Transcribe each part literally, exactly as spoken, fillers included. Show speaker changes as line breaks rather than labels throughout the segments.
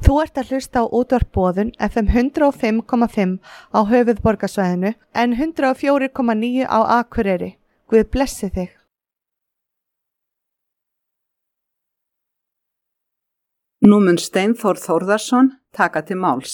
Þú ert að hlusta á útvarp Boðun F M hundrað og fimm komma fimm á höfuðborgarsvæðinu en hundrað og fjögur komma níu á Akureyri. Guð blessi þig.
Nú mun Steinþór Þórðarson taka til máls.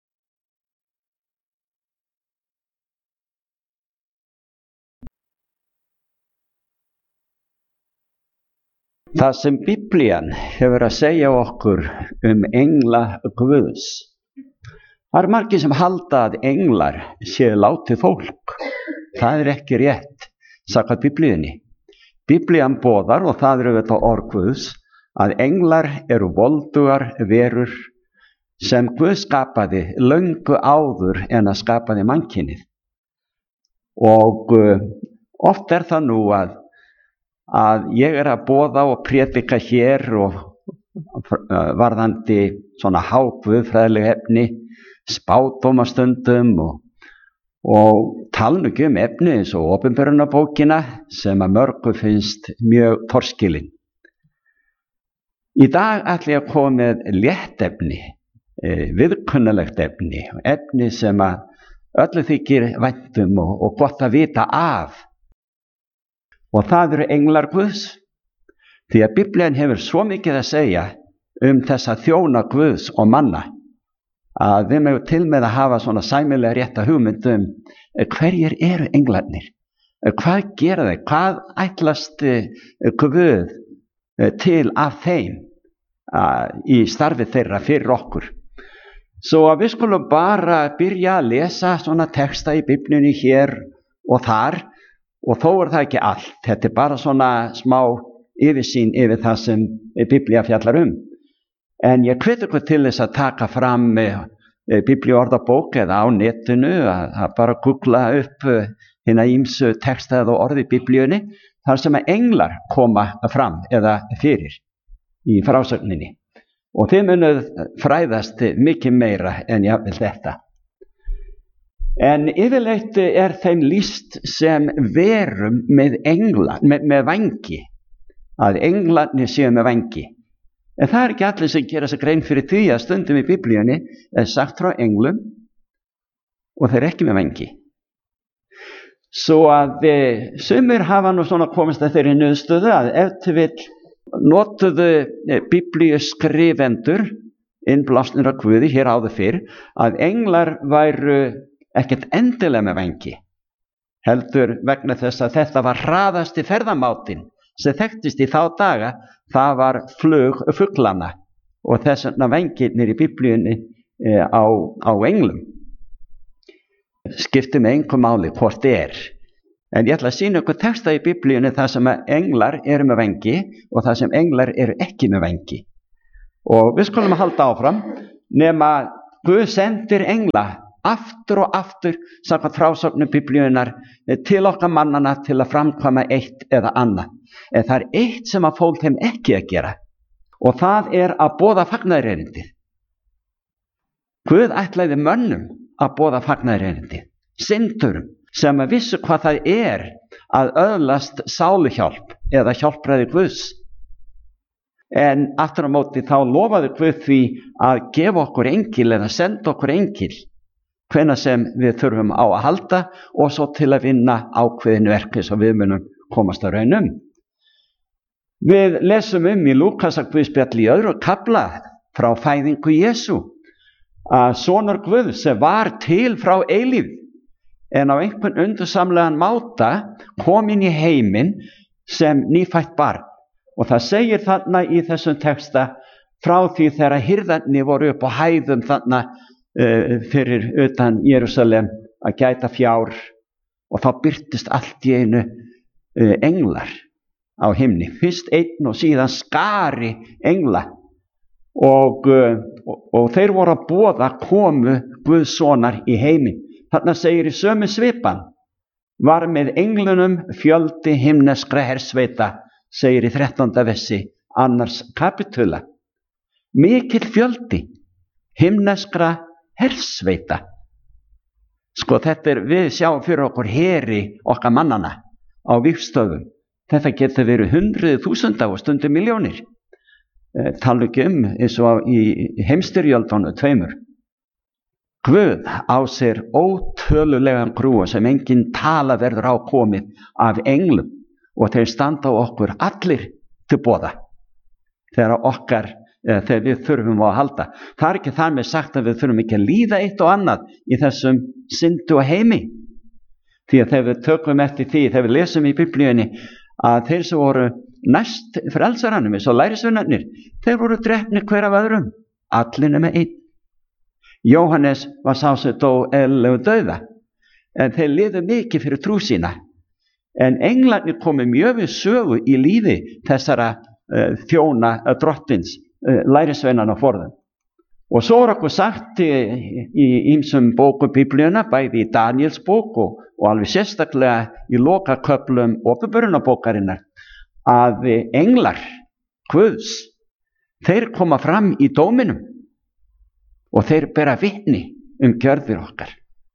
Það sem Biblían hefur að segja okkur um engla Guðs. Það er margir sem halda að englar séu látið fólk. Það er ekki rétt, samkvæmt Biblíunni. Biblían boðar, og það eru þetta orð Guðs, að englar eru voldugar verur sem Guð skapaði löngu áður en að skapaði mannkynið. Og uh, oft er það nú að að ég er að boða og prédika hér og varðandi svona háguðfræðileg efni, spádómastundum og, og tala nú ekki um efni eins og opinberunarbókina sem að mörgu finnst mjög torskilin. Í dag ætla ég að koma með létt efni, viðkunnalegt efni, efni sem að öllu þykir væntum og, og gott að vita af. Og það eru englar Guðs, því að Biblían hefur svo mikið að segja um þessa þjóna Guðs og manna, að við megum til með að hafa svona sæmilega rétta hugmynd um hverjir eru englarnir, hvað gera þeir, hvað ætlast Guð til af þeim í starfi þeirra fyrir okkur. Svo að við skulum bara byrja að lesa svona texta í Biblíunni hér og þar. Og þó er það ekki allt, þetta er bara svona smá yfirsýn yfir það sem Biblía fjallar um. En ég hvet ykkur til þess að taka fram biblíuorðabók eða á netinu, að, að bara googla upp hina ýmsu texta eða orði í Biblíunni, þar sem að englar koma fram eða fyrir í frásögninni. Og þið munuð fræðast mikið meira en jafnvel þetta. En yfirleitt er þeim lýst sem verum með engla, með, með vangi, að englarnir séu með vangi. En það er ekki allir sem gera sig grein fyrir því að stundum í Biblíunni er sagt frá englum og þeir eru ekki með vangi. Svo að e, sumir hafa nú svona komist að þeirri niðurstöðu að ef til vill notuðu e, Biblíu skrifendur innblásnir af Guði hér áður fyrr að englar væru ekkert endilega með vangi, heldur vegna þess að þetta var hraðasti ferðamátinn sem þekktist í þá daga, það var flug fuglana og þess vegna vangirnir í Biblíunni e, á, á englum. Skiptir með engu máli hvort er. En ég ætla að sýna ykkur texta í Biblíunni þar sem englar eru með vangi og þar sem englar eru ekki með vangi. Og við skulum að halda áfram, nema Guð sendir engla aftur og aftur samkvæmt frásögnum Biblíunnar til okkar mannana til að framkvæma eitt eða annað. En það er eitt sem að fól þeim ekki að gera og það er að boða fagnaðarerindið. Guð ætlaði mönnum að boða fagnaðarerindið, syndurum sem að vissu hvað það er að öðlast sáluhjálp eða hjálpræði Guðs. En aftur á móti þá lofaði Guð því að gefa okkur engil eða senda okkur engil hvenær sem við þurfum á að halda og svo til að vinna ákveðinu verki sem við munum komast að raun um. Við lesum um í Lúkasarguðspjalli í öðru kafla frá fæðingu Jesú að sonur Guð sem var til frá eilífð en á einhvern undursamlegan máta kom inn í heiminn sem nýfætt barn. Og það segir þarna í þessum texta frá því þegar hirðarnir voru upp á hæðum þarna Uh, fyrir utan Jerúsalem að gæta fjár og þá birtist allt í einu uh, englar á himni, fyrst einn og síðan skari engla og, uh, og, og þeir voru að boða komu Guðs sonar í heiminn. Þarna segir í sömu svipan var með englunum fjöldi himneskra hersveita, segir í þrettánda versi annars kapitula. Mikill fjöldi himneskra hersveita. Sko þetta er, við sjáum fyrir okkur heri okkar mannana á vígstöðum. Þetta getur verið hundruð þúsunda og stundum miljónir. e, tala ekki um eins og í heimstyrjöldunum tveimur. Guð á sér ótölulegan grúa sem engin tala verður á komið af englum og þeir standa á okkur allir til boða þegar okkar, eða þegar við þurfum á að halda. Það er ekki þar með sagt að við þurfum ekki að líða eitt og annað í þessum syndu og heimi. Því að þegar við tökum eftir því, þegar við lesum í Biblíunni að þeir sem voru næst frelsaranum, eins og lærisveinarnir, þeir voru drepnir hver af öðrum, allir nema einn. Jóhannes var sá sem dó eðlilegu dauða, en þeir liðu mikið fyrir trú sína. En englarnir komu mjög við sögu í lífi þessara uh, þjóna uh, drottins, uh, lærisveinarna forðum. Og svo er okkur sagt í ýmsum bókum Biblíuna, bæði í Daniels bók og, og alveg sérstaklega í lokaköflum Åpenbarunarbókarinnar, að englar Guðs, þeir koma fram í dóminum og þeir bera vitni um gjörðir okkar.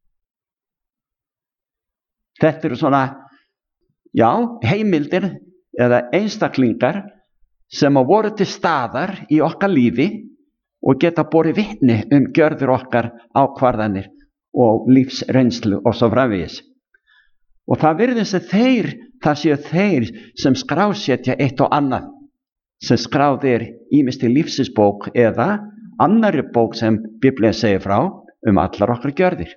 Þetta eru svona, já, heimildir eða einstaklingar sem að voru til staðar í okkar lífi og geta borið vitni um gjörðir okkar, ákvarðanir og lífsreynslu og svo framvegis. Og það virðist að þeir, það séu þeir sem skrásetja eitt og annað, sem skráðir ýmist í lífsins-bók eða annarri bók sem Biblían segir frá um allar okkar gjörðir.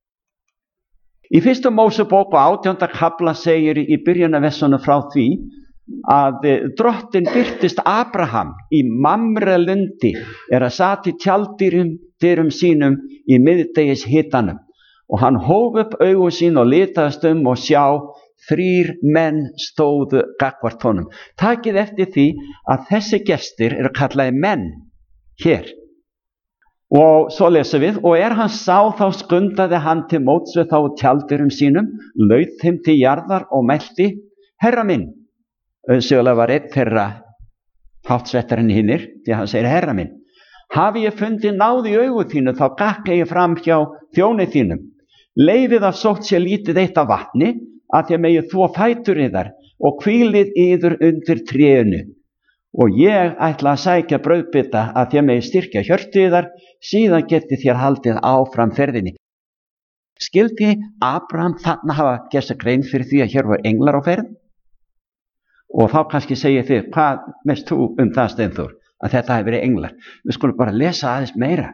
Í fyrstu Mósebók og átjánda kafla segir í byrjunarversunum frá því að drottin birtist Abraham í Mamre-lundi er að sat í tjalddyrum sínum í miðdegis hitanum og hann hóf upp augu sín og litaðist um og sjá þrír menn stóðu gagnvart honum. Takið eftir því að þessi gestir eru kallaði menn hér. Og svo lesum við, og er hann sá þá skundaði hann til móts við þá tjalddyrum sínum, laut þeim til jarðar og mælti, herra minn. Auðsögulega var einn þeirra hátsettar en hinnir, því að hann segir herra minn. Hafi ég fundið náð í augu þínu, þá gakka ég fram hjá þjóni þínum. Leifið að sótt sér lítið eitt af vatni, að þér megið þvo fætur yðar og hvílið yður undir trénu. Og ég ætla að sækja brauðbita að þér megið styrkja hjörtu yðar, síðan geti þér haldið áfram ferðinni. Skildi Abraham þarna hafa gert sér grein fyrir því að hér var englar á ferð? Og þá kannski segir þið, hvað veist þú um það, Steinþór, að þetta hefur verið englar? Við skulum bara lesa aðeins meira.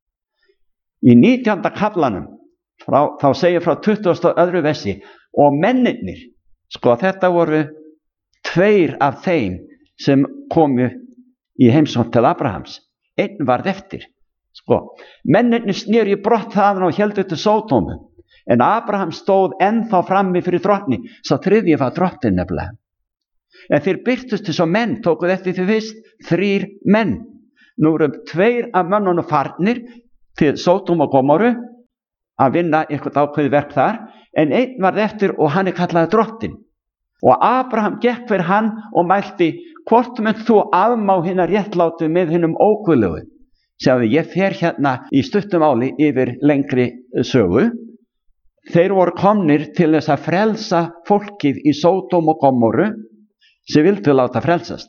Í nítjánda kaflanum, frá, þá segir frá tuttugasta og öðru versi, og mennirnir, sko þetta voru tveir af þeim sem komu í heimsókn til Abrahams. Einn varð eftir. Sko, mennirnir snéru í brott þaðan og héldu til Sódómu, en Abraham stóð ennþá frammi fyrir drottni, sá þriðji var drottin nefnilega. En þeir birtust þess að menn, tókuð eftir því fyrst, þrír menn. Nú eru tveir af mönnunum farnir til Sódómu og Gómoru að vinna eitthvað ákveði verk þar, en einn varð eftir og hann er kallaði drottin. Og Abraham gekk fyrir hann og mælti, hvort mynd þú afmá hinna réttlátu með hinnum óguðlegu? Sjáðu, ég fer hérna í stuttum áli yfir lengri sögu. Þeir voru komnir til þess að frelsa fólkið í Sódóm og Gómoru sem vildu láta frelsast.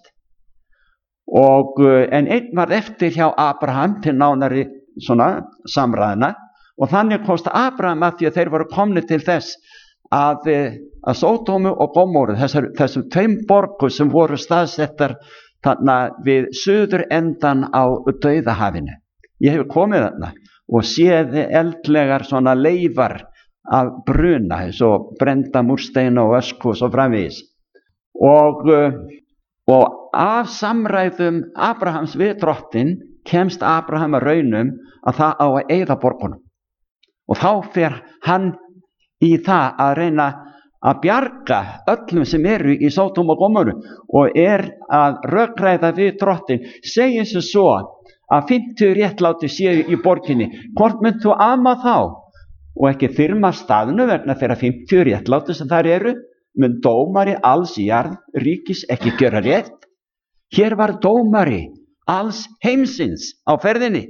Og, en einn var eftir hjá Abraham til nánari svona samræðina og þannig komst Abraham að því að þeir voru komnir til þess að, að Sódómu og Gómoru, þessar, þessum tveim borgu sem voru staðsettar þarna við suður endan á Dauðahafinu. Ég hef komið þarna og séð eldlegar svona leifar af bruna, svo brenda múrsteina og ösku og svo framvegis. Og, og af samræðum Abrahams við drottin kemst Abraham að raunum að það á að eyða borgunum. Og þá fer hann í það að reyna að bjarga öllum sem eru í Sódóm og Gómoru og er að rökræða við drottin, segir sem svo að fimmtíu réttláti séu í borginni, hvort mynd þú ama þá? Og ekki þyrma staðinu vegna þeirra fimmtíu réttláti sem þar eru, mun dómari alls í jarð ríkis ekki gera rétt. Hér var dómari alls heimsins á ferðinni.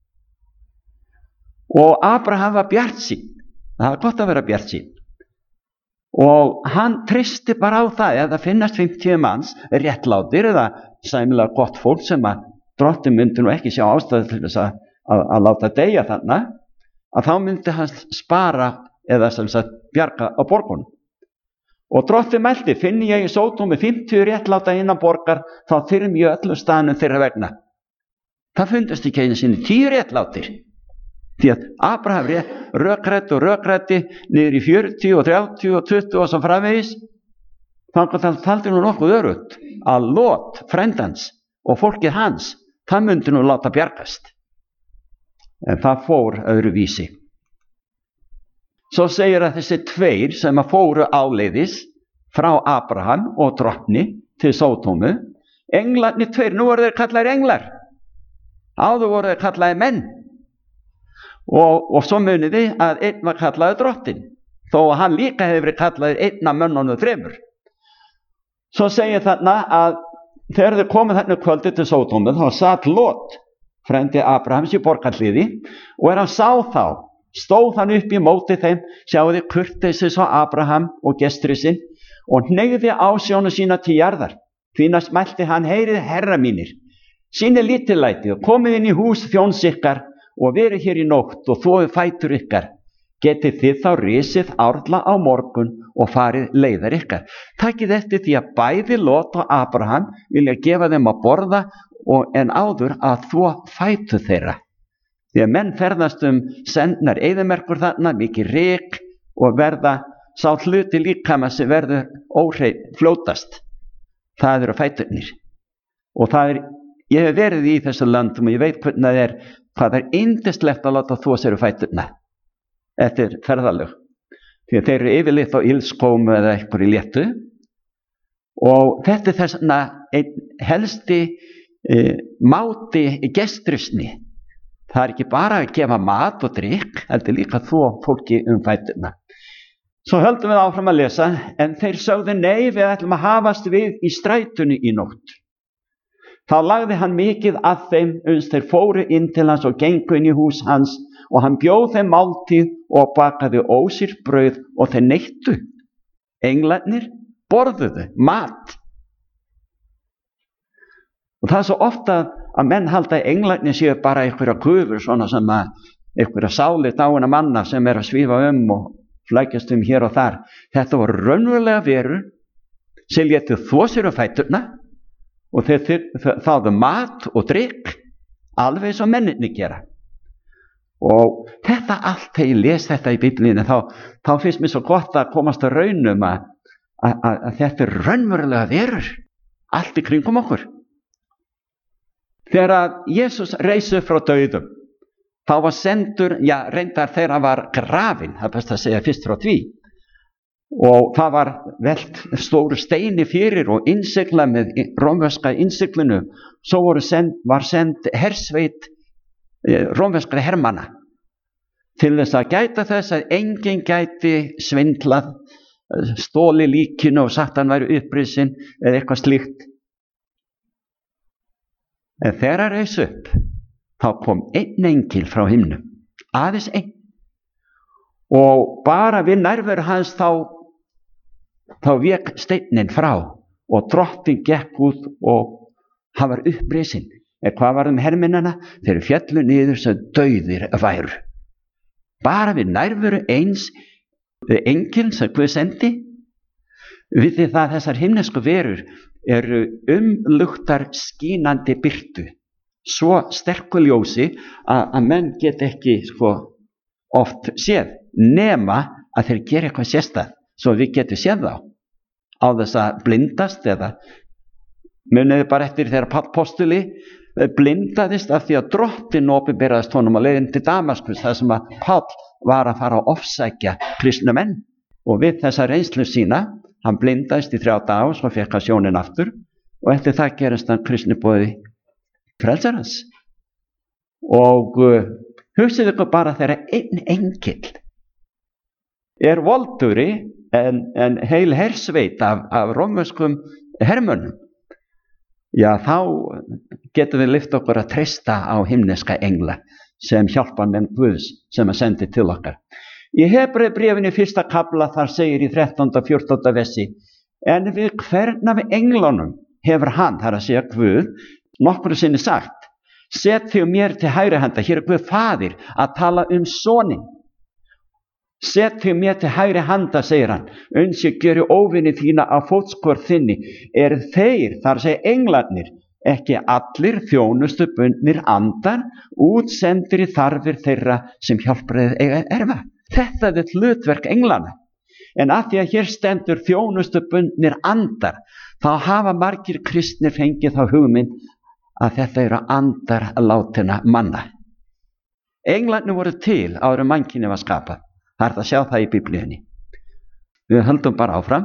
Og Abraham var bjartsýnn, það var gott að vera bjartsýnn. Og hann treysti bara á það, eða finnast fimmtíu manns réttlátir eða sæmilega gott fólk sem að drottinn myndi nú ekki sjá ástæðu til þess að, að, að láta deyja þarna, að þá myndi hann spara eða sem sagt bjarga á borgunum. Og drottinn mælti, finn ég í Sódómu fimmtíu réttláta innan borgar, þá þyrm ég öllum staðnum þeirra vegna. Það fundust ekki einu sinni tíu réttlátir. Því að Abraham rökrætti og rökrætti niður í fjörutíu og þrjátíu og tuttugu og svo framvegis. Þannig að taldi nú nokkuð örugt að Lot, frendans og fólkið hans, það myndi nú láta bjargast. En það fór öðru vísi. Svo segir að þessi tveir sem að fóru áleiðis frá Abraham og drottni til Sódómu, englarnir tveir, nú voru þeir kallaðir englar. Áður voru þeir kallaðir menn. Og, og svo munið þið að einn var kallaður drottinn, þó að hann líka hefur verið kallaður einn af mönnunum þremur. Svo segir þarna að þegar þeir komið þarna kvöldi til Sódómu, þá satt Lot, frendi Abrahams í borgarhliði, og er hann sá þá, stóð hann upp í móti þeim, sjáði kurteisis á Abraham og gestri sinn, og hneigði ásjónu sína til jarðar. Því næst mælti hann, heyrið herra mínir, sýnið lítillæti og komið inn í hús þjóns ykkar og verið hér í nótt og þvoið fætur ykkar. Getið þið þá risið árla á morgun og farið leiðar ykkar. Takið eftir því að bæði Lot og Abraham vilja gefa þeim að borða og en áður að þvo fætur þeirra. Því að menn ferðast um sendnar eyðimerkur þarna, mikið ryk og verða sá hluti líkama sem verður óhreinn fljótast. Það eru fæturnir. Og það er, ég hef verið í þessu landum og ég veit hvernig það er, hvað það er yndislegt að láta þvo sér fæturna eftir ferðalög. Því að þeir eru yfirleitt á ilskómu eða eitthvað í léttu. Og þetta er þess að helsti e, máti gestrisni. Það er ekki bara að gefa mat og drykk, heldur líka þvo fólki um fæturna. Svo höldum við áfram að lesa, en þeir sögðu nei, við ætlum að hafast við í strætunni í nótt. Þá lagði hann mikið að þeim, uns þeir fóru inn til hans og gengu inn í hús hans, og hann bjóð þeim máltíð og bakaði ósýrt brauð og þeir neittu. Englarnir borðuðu mat. Og það er svo ofta að menn halda að englarnir séu bara einhverja gufur, svona sem að einhverja sálir dáinna manna sem er að svífa um og flækjast um hér og þar. Þetta voru raunverulega verur sem létu þvo sér á fæturna og þeir þáðu mat og drykk alveg eins og menninni gera. Og þetta allt, þegar ég les þetta í Biblíunni, þá, þá finnst mér svo gott að komast að raunum að, að, að, að þetta er raunverulega verur allt í kringum okkur. Þegar að Jesús reis upp frá dauðum, þá var sendur, já reyndar þegar hann var grafinn, það er best að segja fyrst frá því, og það var velt stóru steini fyrir og innsigla með rómverska innsiglinu, svo voru send, var send hersveit eh, rómverskra hermanna til þess að gæta þess að enginn gæti svindlað, stóli líkinu og sagt hann væri upprisinn eða eitthvað slíkt. En þegar hann reis upp, þá kom einn engil frá himnum, aðeins einn. Og bara við nærveru hans þá, þá vék steinninn frá og drottinn gekk út og hann var upprisinn. En hvað var um hermennina? Þeir féllu niður sem dauðir væru. Bara við nærveru eins engil sem Guð sendi. Vitið það þessar himnesku verur eru umluktar skínandi birtu, svo sterku ljósi að, að menn get ekki sko, oft séð, nema að þeir gera eitthvað sérstæð svo við getum séð þá á þess að blindast, eða muniði bara eftir þegar Páll postuli blindaðist af því að drottinn opinberaðist honum á leiðin til Damaskus, þar sem að Páll var að fara að ofsækja kristna menn, og við þessa reynslu sína hann blindaðist í þrjá daga og svo fekk hann sjónin aftur og eftir það gerist hann kristniboði frelsarans. Og uh, hugsið ykkur bara þegar einn engil er volduri en, en heil hersveit af, af rómverskum hermönnum, já þá getum við lyft okkur að treysta á himneska engla sem hjálpa menn Guðs sem að sendi til okkar. Í Hebreubréfinu fyrsta kafla þar segir í þrettánda og fjórtánda versi, en við hvern af englunum hefur hann, það er að segja Guð, nokkru sinni sagt: set þig mér til hægri handa. Hér er Guð faðir að tala um soninn. Set þig mér til hægri handa, segir hann, uns ég gjöri óvinni þína á fótskör þinni. Er þeir, það er að segja englarnir, ekki allir þjónustu bundnir andar, útsendir í þarfir þeirra sem hjálpræðið eiga erfa? Þetta er hlutverk englana. En að því að hér stendur þjónustu bundnir andar, þá hafa margir kristnir fengið þá hugmynd að þetta eru andar látinna manna. Englarnir voru til áður en mannkynið var skapað. Það er að sjá það í Biblíunni. Við höldum bara áfram.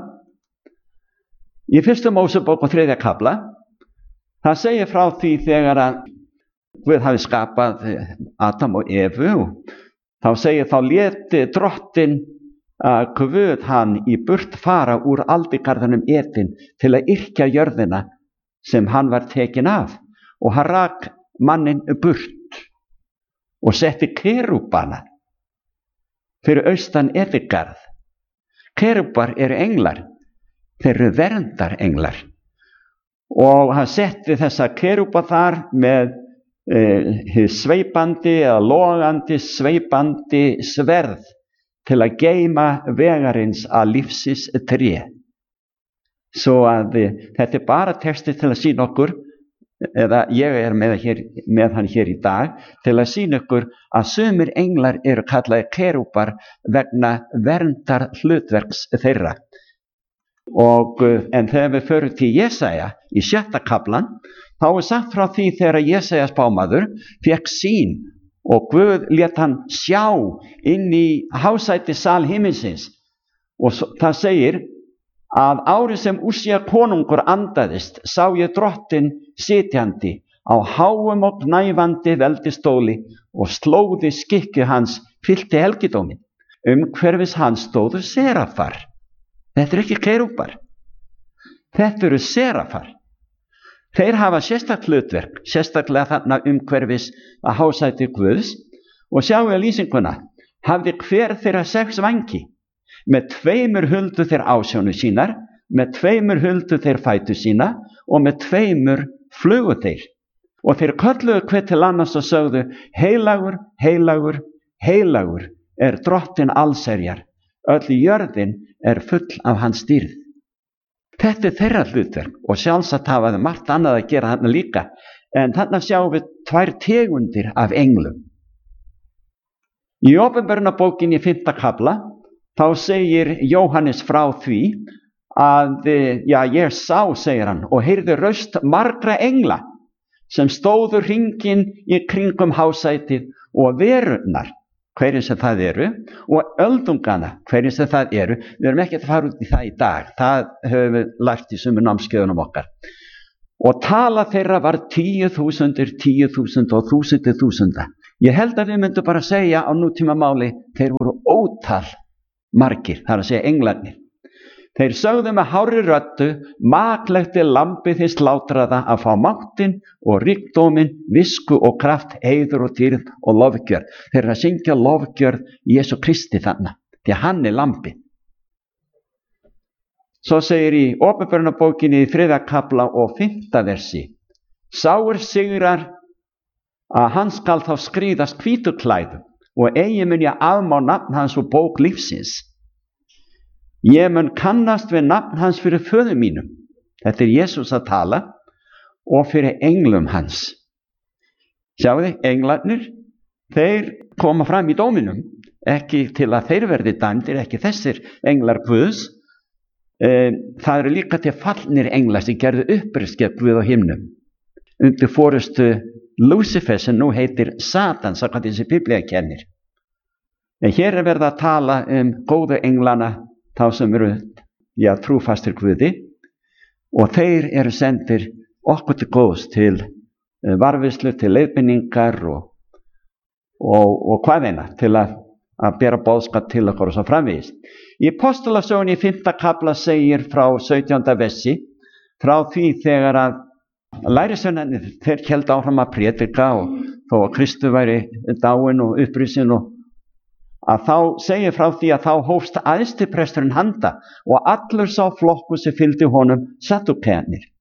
Í fyrstu Mósebók og þriðja kafla, það segir frá því þegar að Guð hafi skapað Adam og Evu, og þá segir þá léti drottinn að Guð hann í burt fara úr aldigarðinum Eden til að yrkja jörðina sem hann var tekin af, og hann rak manninn burt og setti kerúbana fyrir austan Edengarð. Kerúbar eru englar, þeir eru verndarenglar, og hann setti þessa kerúba þar með e, sveipandi eða logandi sveipandi sverð til að geyma vegarins að lífsins tré. Svo að e, þetta er bara texti til að sýna okkur, eða ég er með, hér, með hann hér í dag, til að sýna ykkur að sumir englar eru kallaði kerúbar vegna verndar hlutverks þeirra. Og, en þegar við förum til Jesaja í sjötta kaflan, þá er sagt frá því þegar Jesaja spámaður fékk sýn og Guð lét hann sjá inn í hásæti sal himinsins, og það segir að árið sem Úsía konungur andaðist, sá ég drottinn sitjandi á háum og gnæfandi veldistóli, og slóði skikju hans fyllti helgidómin. Umhverfis hans stóðu serafar. Þetta eru ekki kerúbar. Þetta eru serafar. Þeir hafa sérstakt hlutverk, sérstaklega þarna umhverfis að hásæti Guðs, og sjáu að lýsinguna, hafði hver þeirra sex vangi. Með tveimur huldu þeir ásjónu sínar, með tveimur huldu þeir fætu sína, og með tveimur flugu þeir. Og þeir kölluðu hver til annars og sögðu: heilagur, heilagur, heilagur er drottinn allsherjar, öll jörðin er full af hans dýrð. Þetta er þeirra hlutverk, og sjálfsagt hafa þau margt annað að gera þarna líka, en þarna sjáum við tvær tegundir af englum. Í Opinberunarbókinni í fimmta kafla, þá segir Jóhannes frá því að, já, ég sá, segir hann, og heyrði raust margra engla sem stóðu hringinn í kringum hásætið, og verurnar, hverjum sem það eru, og öldungana, hverjum sem það eru. Við erum ekki að fara út í það í dag, það höfum við lært í sumur námskeiðunum okkar. Og tala þeirra var tíu þúsundir, tíu þúsund og þúsundir þúsunda. Ég held að við myndum bara segja á nútíma máli, þeir voru ótal margir, það er að segja englarnir. Þeir sögðu með hárri röddu: maklegt er lambið þið slátraða að fá máttinn og ríkdóminn, visku og kraft, heiður og dýrð og lofgjörð. Þeir eru að syngja lofgjörð Jesú Kristi þarna, því að hann er lambið. Svo segir í Opinberunarbókinni í þriðja kafla og fimmta versi: sáir sigrar að hann skal þá skrýðast hvítu klæðum, og eigi mun ég afmá nafn hans úr bók lífsins. Ég mun kannast við nafn hans fyrir föður mínum. Þetta er Jesús að tala, og fyrir englum hans. Sjáu þið, englarnir, þeir koma fram í dóminum, ekki til að þeir verði dæmdir, ekki þessir englar Guðs. Það eru líka til fallnir englar sem gerðu uppreist gegn Guð á himnum, undir forystu Lúsifer, sem nú heitir Satan, samkvæmt þessi Biblía kennir. En hér er verið að tala um góðu englana, þá sem eru, já, trúfastir Guði, og þeir eru sendir okkur til góðs, til varðveislu, til leiðbeiningar og, og, og hvað eina, til að, að bera boðskap til okkur og svo framvegis. Í Postulasögunni í fimmta kafla segir frá sautjánda versi, frá því þegar að lærisveinarnir, þeir héldu áfram að prédika, og þó að Kristur væri dáinn og upprisinn, og að þá segir frá því að þá hófst æðstipresturinn handa, og allur sá flokkur sem fylgdi honum saddúkearnir.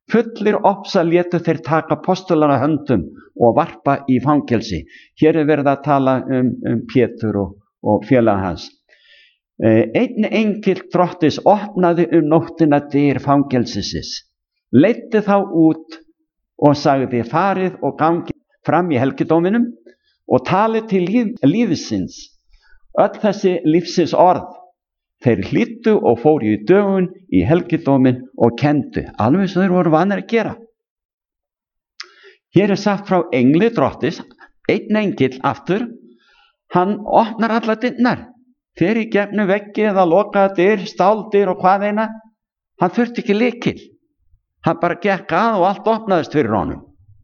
Fullir ofsa létu þeir taka apostolana höndum og varpa í fangelsi. Hér er verið að tala um, um Pétur og, og félaga hans. Einn engill Drottins opnaði um nóttina dyr fangelsisins, leiddi þá út og sagði: farið og gangið fram í helgidóminum og talið til líf, lífsins, öll þessi lífsins orð. Þeir hlýddu og fóru í dögun í helgidómin og kendu, alveg sem þeir voru vanir að gera. Hér er sagt frá engli Drottins, einn engill aftur, hann opnar alla dyrnar, fer í gegnum veggi eða lokaða dyr, stáldyr og hvað eina. Hann þurfti ekki lykil, hann bara gekk að og allt opnaðist fyrir honum.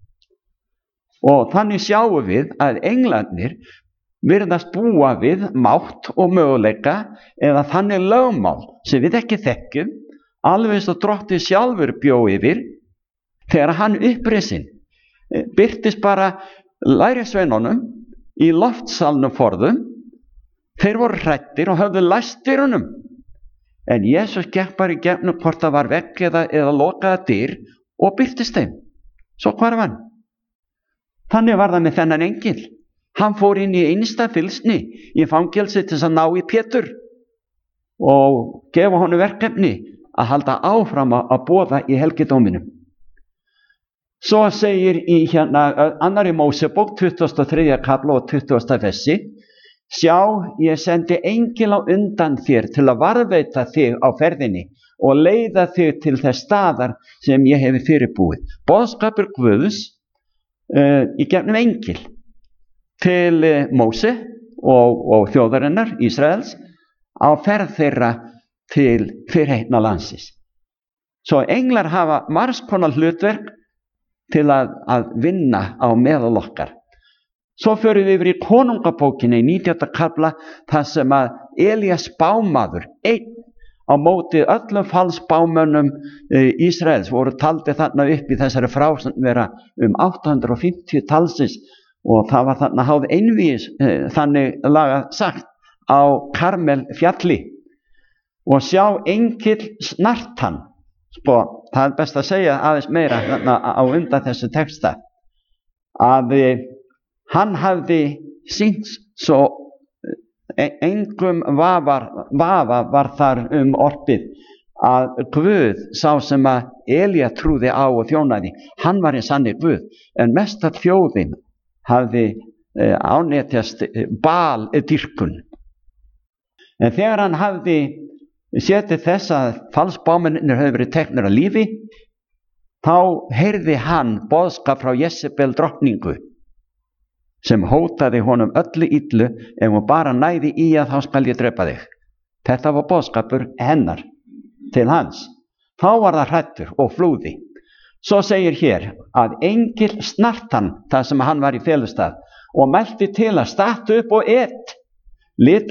Og þannig sjáum við að englarnir virðast búa við mátt og möguleika eða þannig lögmál sem við ekki þekkjum, alveg eins og Drottinn sjálfur bjó yfir þegar hann upprisin birtist bara lærisveinunum í loftsalnum forðum. Þeir voru hræddir og höfðu læst dyrunum, en Jesús gekk bara í gegnum hvort það var vegg eða, eða lokaða dyr og birtist þeim. Svo hvarf hann. Þannig var það með þennan engil. Hann fór inn í einsta fylgsni í fangelsi til að ná í Pétur og gefa honum verkefni að halda áfram að boða í helgidóminum. Svo segir í hérna annarri Mósebók, tuttugasta og þriðja kafla og tuttugasta versi: sjá, ég sendi engil á undan þér til að varðveita þig á ferðinni og leiða þig til þess staðar sem ég hefi fyrirbúið. Boðskapur Guðs uh, í gegnum engil til uh, Móse og, og þjóðarinnar Ísraels á ferð þeirra til fyrirheitna landsins. Svo englar hafa margs konar hlutverk til að, að vinna á meðal okkar. Svo förum við yfir í konungabókinni í nítjánda kafla þar sem að Elías spámaður, einn á móti öllum falsspámönnum Ísraels, voru taldi þarna upp í þessari frásögn vera um átta hundruð fimmtíu talsins, og það var þarna háð einvígis þannig laga sagt á Karmel fjalli. Og sjá, engill snart hann. Spó, það er best að segja aðeins meira þarna á undan þessu texta, að hann hafði sýnt svo engum vafar, vafa var þar um orpið að Guð, sá sem að Elía trúði á og þjónaði, hann var eins sanni Guð, en mest að þjóðin hafði eh, ánetjast eh, Baal-dýrkun. En þegar hann hafði sétið þess að falsspámennirnir höfðu verið teknir af lífi, þá heyrði hann boðskap frá Jezebel drottningu, sem hótaði honum öllu illu, ef hún bara næði í að þá skal ég drepa þig. Þetta var boðskapur hennar til hans. Þá var það hræddur og flúði. Svo segir hér að engil snart hann þar sem hann var í felustað og mælti til að stattu upp og et. Litu